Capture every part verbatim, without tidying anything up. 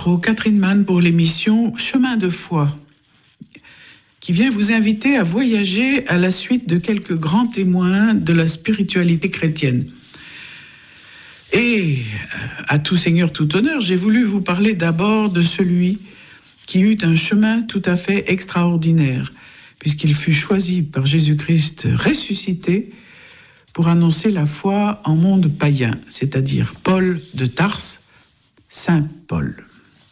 micro, Catherine Mann pour l'émission Chemin de foi, qui vient vous inviter à voyager à la suite de quelques grands témoins de la spiritualité chrétienne. Et à tout seigneur, tout honneur, j'ai voulu vous parler d'abord de celui qui eut un chemin tout à fait extraordinaire, puisqu'il fut choisi par Jésus-Christ ressuscité pour annoncer la foi en monde païen, c'est-à-dire Paul de Tarse, Saint Paul.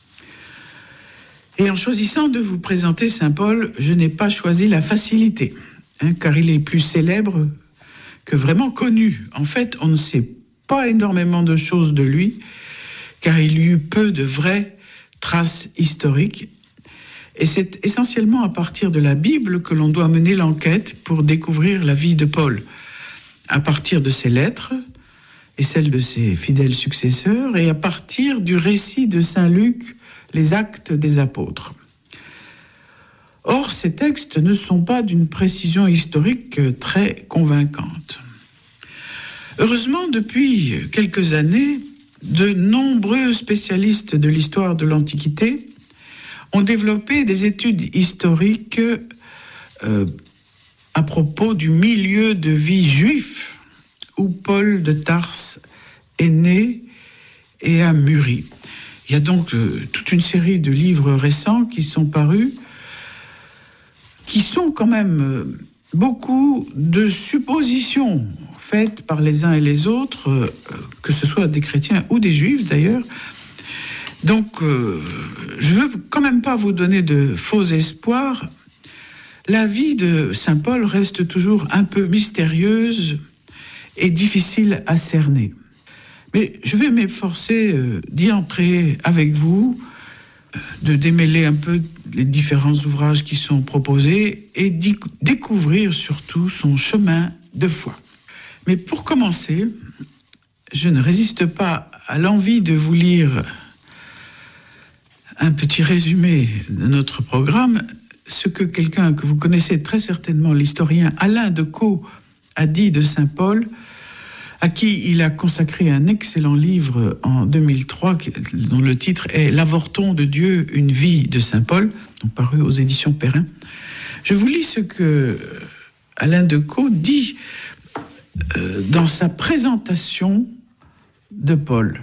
Et en choisissant de vous présenter Saint Paul, je n'ai pas choisi la facilité, hein, car il est plus célèbre que vraiment connu. En fait, on ne sait pas énormément de choses de lui, car il y eut peu de vraies traces historiques. Et c'est essentiellement à partir de la Bible que l'on doit mener l'enquête pour découvrir la vie de Paul, à partir de ses lettres et celles de ses fidèles successeurs, et à partir du récit de Saint Luc, les Actes des Apôtres. Or, ces textes ne sont pas d'une précision historique très convaincante. Heureusement, depuis quelques années, de nombreux spécialistes de l'histoire de l'Antiquité ont développé des études historiques euh, à propos du milieu de vie juif où Paul de Tarse est né et a mûri. Il y a donc euh, toute une série de livres récents qui sont parus, qui sont quand même euh, beaucoup de suppositions faites par les uns et les autres, euh, que ce soit des chrétiens ou des juifs d'ailleurs. Donc, euh, je ne veux quand même pas vous donner de faux espoirs. La vie de Saint Paul reste toujours un peu mystérieuse et difficile à cerner. Mais je vais m'efforcer euh, d'y entrer avec vous, euh, de démêler un peu les différents ouvrages qui sont proposés et d'y découvrir surtout son chemin de foi. Mais pour commencer, je ne résiste pas à l'envie de vous lire un petit résumé de notre programme, ce que quelqu'un que vous connaissez très certainement, l'historien Alain Decaux, a dit de Saint Paul, à qui il a consacré un excellent livre en deux mille trois, dont le titre est « L'avorton de Dieu, une vie de Saint Paul », donc paru aux éditions Perrin. Je vous lis ce que Alain Decaux dit euh, dans sa présentation de Paul.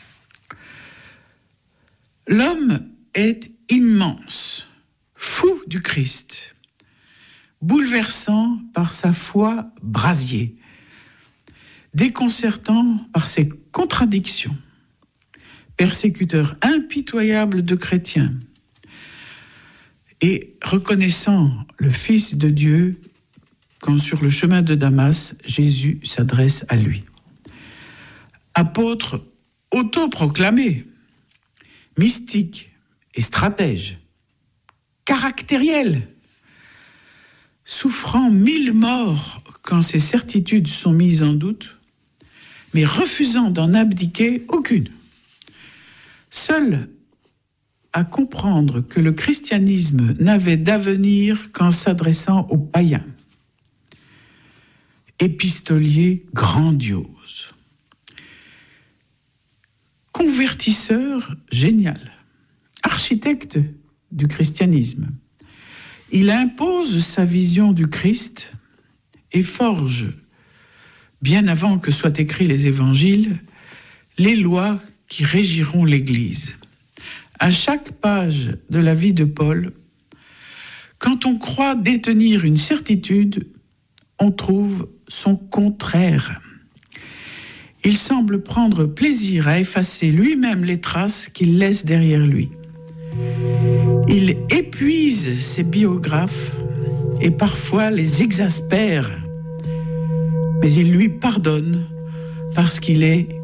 L'homme est immense, fou du Christ, bouleversant par sa foi brasier, déconcertant par ses contradictions, persécuteur impitoyable de chrétiens, et reconnaissant le Fils de Dieu quand sur le chemin de Damas, Jésus s'adresse à lui. Apôtre autoproclamé, mystique et stratège, caractériel, souffrant mille morts quand ses certitudes sont mises en doute, mais refusant d'en abdiquer aucune. Seul à comprendre que le christianisme n'avait d'avenir qu'en s'adressant aux païens. Épistolier grandiose. Convertisseur génial. Architecte du christianisme. Il impose sa vision du Christ et forge, bien avant que soient écrits les évangiles, les lois qui régiront l'Église. À chaque page de la vie de Paul, quand on croit détenir une certitude, on trouve son contraire. Il semble prendre plaisir à effacer lui-même les traces qu'il laisse derrière lui. Il épuise ses biographes et parfois les exaspère, mais il lui pardonne parce qu'il est